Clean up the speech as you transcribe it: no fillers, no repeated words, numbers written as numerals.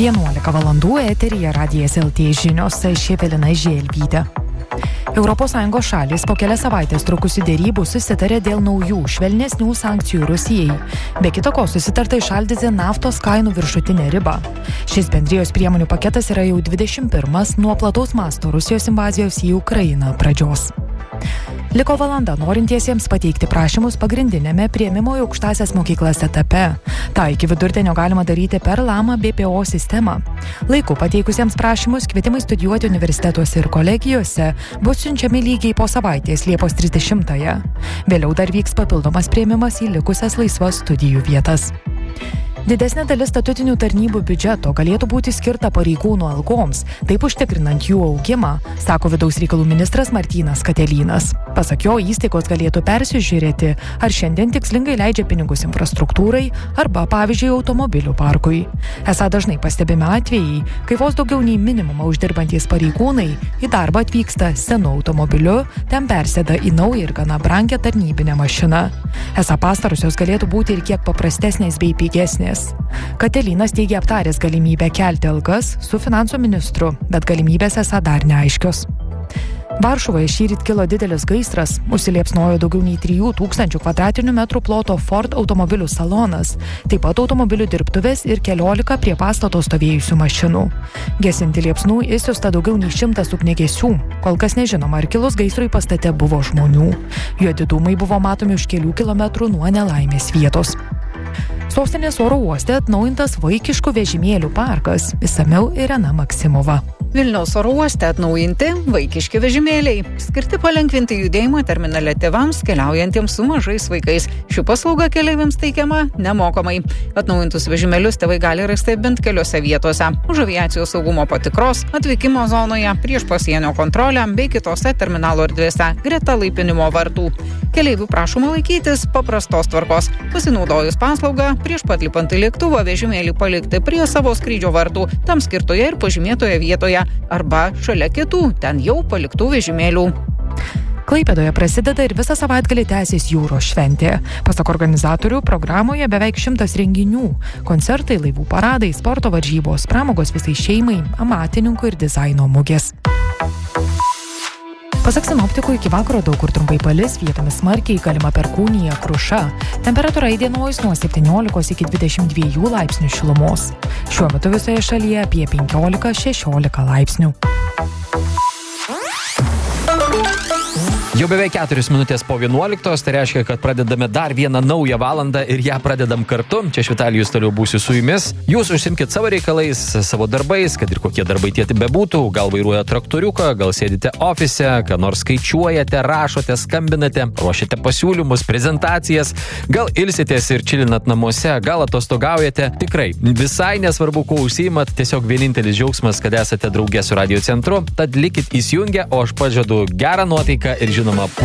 11 valandų eteryje Radijas LT žinios, ši Evelina Želvytė. ES šalys po kelias savaitės trukusių derybų susitarė dėl naujų, švelnesnių sankcijų Rusijai. Be kita ko susitarta įšaldyti naftos kainų viršutinę ribą. Šis bendrijos priemonių paketas yra jau 21 nuo plataus masto Rusijos invazijos į Ukrainą pradžios. Liko valanda norintiesiems pateikti prašymus pagrindinėme priėmimo į aukštąsias mokyklas etape. Ta iki vidurdienio galima daryti per LAMA BPO sistemą. Laiku pateikusiems prašymus kvietimai studijuoti universitetuose ir kolegijose bus siunčiami lygiai po savaitės Liepos 30-ąją. Vėliau dar vyks papildomas priėmimas į likusias laisvas studijų vietas. Didesnė dalis statutinių tarnybų biudžeto galėtų būti skirta pareigūnų algoms, taip užtikrinant jų augimą, sako vidaus reikalų ministras Martynas Katelynas. Pasak jo, įstaigos galėtų persižiūrėti, ar šiandien tikslingai leidžia pinigus infrastruktūrai arba, pavyzdžiui, automobilių parkui. Esą dažnai pastebimi atvejai, kai vos daugiau nei minimumą uždirbantys pareigūnai į darbą atvyksta senu automobiliu, ten persėda į naują ir gana brangią tarnybinę mašiną. Esą pastarosios galėtų būti ir kiek paprastesnės bei pigesnės. Katelynas teigia aptaręs galimybę kelti algas su finansų ministru, bet galimybės esą dar neaiškios. Varšuvoje šįryt kilo didelis gaisras, užsiliepsnojo daugiau nei 3000 kvadratinių metrų ploto Ford automobilių salonas, taip pat automobilių dirbtuvės ir 14 prie pastato stovėjusių mašinų. Gesinti liepsnų išsiųsta daugiau nei 100 ugniagesių. Kol kas nežinoma, ar kilus gaisrui pastate buvo žmonių. Juodi dūmai buvo matomi už kelių kilometrų nuo nelaimės vietos. Sostinės oro uoste atnaujintas vaikiškų vežimėlių parkas. Išsamiau Irena Maksimova. Vilniaus oro uoste atnaujinti vaikiški vežimėliai, skirti palengvinti judėjimą terminale tėvams keliaujantiems su mažais vaikais. Ši paslauga keleiviams teikiama nemokamai. Atnaujintus vežimėlius tėvai gali rasti bent keliose vietose: už aviacijos saugumo patikros, atvykimo zonoje, prieš pasienio kontrolę bei kitose terminalo erdvėse greta laipinimo vartų. Keleivių prašoma laikytis paprastos tvarkos. Pasinaudojus paslaugą, prieš pat lipant į lėktuvą vežimėlį palikti prie savo skrydžio vartų, tam skirtoje ir pažymėtoje vietoje, arba šalia kitų, ten jau paliktų vežimėlių. Klaipėdoje prasideda ir visą savaitgalį tęsis jūros šventė. Pasak organizatorių, programoje beveik 100 renginių. Koncertai, laivų paradai, sporto varžybos, pramogos visai šeimai, amatininkų ir dizaino mugės. Pasak sinoptikų, iki vakaro daug kur trumpai palis, vietomis smarkiai, galima perkūnija, kruša. Temperatūra įdienojus nuo 17 iki 22 laipsnių šilumos. Šiuo metu visoje šalyje apie 15-16 laipsnių. Jau beveik 4 minutės po 11, tai reiškia, kad pradedame dar vieną naują valandą ir ją pradedam kartu. Čia Švitalijus toliau būsiu su jumis. Jūs užsimkit savo reikalais, savo darbais, kad ir kokie darbai tie bebūtų. Gal vairuoja traktoriuką, gal sėdite ofise, ką nors skaičiuojate, rašote, skambinate, ruošiate pasiūlymus, prezentacijas, gal ilsitės ir čilinat namuose, gal atostogaujate. Tikrai, visai nesvarbu, kuo užsiimat, tiesiog vienintelis džiaugsmas, kad esate drauge su Radio Centru. Tad likit įsijungę, o aš pažadu gerą nuotaiką ir žinoma